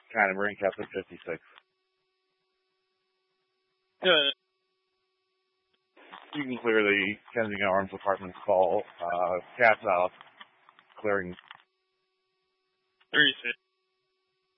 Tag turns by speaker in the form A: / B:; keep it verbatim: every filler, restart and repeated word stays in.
A: Kind of Marine Captain fifty-six.
B: Good.
A: You can clear the Kensington Arms Department's call. Uh, Cat's out. Clearing.
B: thirty-six.